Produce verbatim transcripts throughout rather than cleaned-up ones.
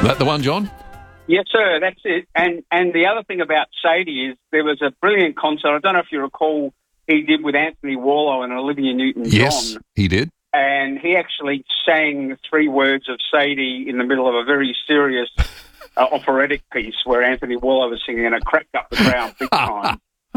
That the one, John? Yes, sir, that's it. And and the other thing about Sadie is there was a brilliant concert. I don't know if you recall, he did with Anthony Warlow and Olivia Newton-John. Yes, he did. And he actually sang three words of Sadie in the middle of a very serious uh, operatic piece where Anthony Warlow was singing, and it cracked up the crowd big time.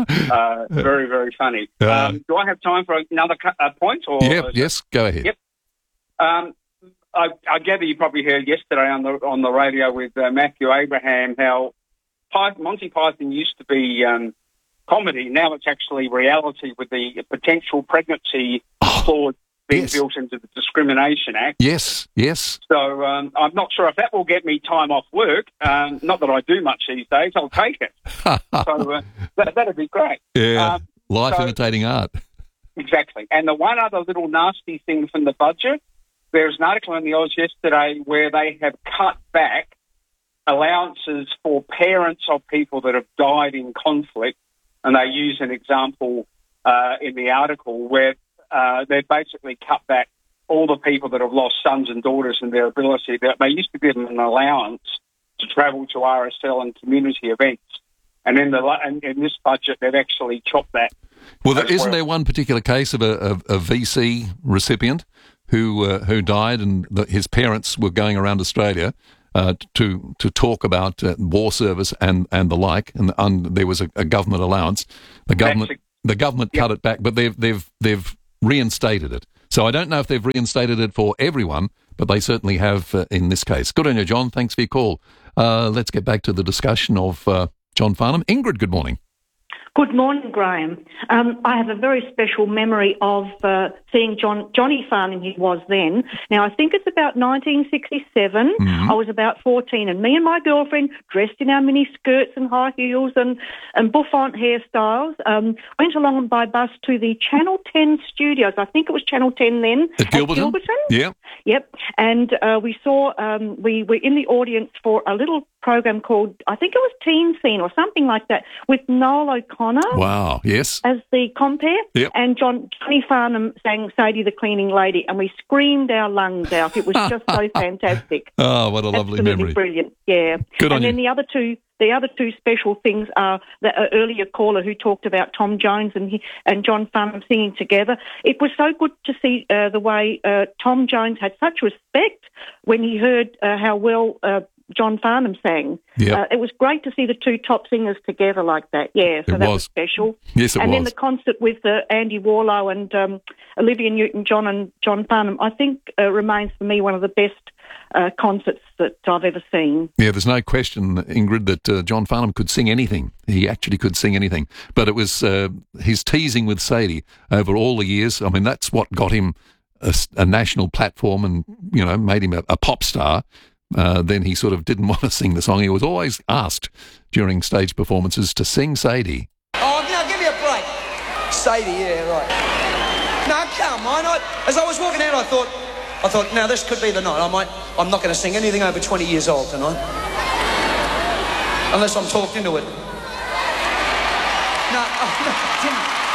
Uh, very, very funny. Uh, Um, do I have time for another cu- uh, point? Or Yeah, yes, go ahead. Yep. Um, I, I gather you probably heard yesterday on the on the radio with uh, Matthew Abraham how Python, Monty Python used to be um, comedy. Now it's actually reality with the potential pregnancy clause being yes. built into the Discrimination Act. Yes, yes. So um, I'm not sure if that will get me time off work. Um, not that I do much these days. I'll take it. so uh, that, that'd be great. Yeah, Um, life so- imitating art. Exactly. And the one other little nasty thing from the budget, there's an article in the Oz yesterday where they have cut back allowances for parents of people that have died in conflict, and they use an example uh, in the article where uh, they've basically cut back all the people that have lost sons and daughters and their ability. They they used to give them an allowance to travel to R S L and community events, and in the and in this budget they've actually chopped that. Well, there, as isn't well. there one particular case of a, a, a V C recipient who uh, who died, and the, his parents were going around Australia uh, to to talk about uh, war service and, and the like, and, and there was a, a government allowance. The government That's the government Yep. cut it back, but they've they've they've reinstated it. So I don't know if they've reinstated it for everyone, but they certainly have uh, in this case. Good on you, John. Thanks for your call. Uh, let's get back to the discussion of uh, John Farnham. Ingrid, good morning. Good morning, Graham. Um, I have a very special memory of uh, seeing John Johnny Farnham, he was then. Now, I think it's about nineteen sixty-seven. Mm-hmm. I was about fourteen, and me and my girlfriend, dressed in our mini skirts and high heels and, and bouffant hairstyles, um, went along by bus to the Channel ten studios. I think it was Channel ten then. At Gilberton? Gilberton? Yeah. Yep. And uh, we saw, um, we were in the audience for a little program called, I think it was Teen Scene or something like that, with Noel O'Connor Wow. Yes. as the compere, Yep. and John Johnny Farnham sang Sadie the Cleaning Lady, and we screamed our lungs out. It was just so fantastic. Oh, what a lovely Absolutely memory. brilliant, yeah. Good on and then you. the other two, the other two special things are the uh, earlier caller who talked about Tom Jones and he, and John Farnham singing together. It was so good to see uh, the way uh, Tom Jones had such respect when he heard uh, how well uh, John Farnham sang. Yep. Uh, it was great to see the two top singers together like that. Yeah, so It that was. was special. Yes, it and was. then the concert with uh, Andy Warlow and um, Olivia Newton-John and John Farnham, I think uh, remains for me one of the best uh, concerts that I've ever seen. Yeah, there's no question, Ingrid, that uh, John Farnham could sing anything. He actually could sing anything. But it was uh, his teasing with Sadie over all the years. I mean, that's what got him a, s- a national platform and, you know, made him a, a pop star. Uh, then he sort of didn't want to sing the song. He was always asked during stage performances to sing Sadie. Oh, now give me a break. Sadie, yeah, right. No, come on. I, as I was walking out, I thought, I thought, now this could be the night. I might, I'm not going to sing anything over twenty years old tonight, unless I'm talked into it. No, oh, no, Tim,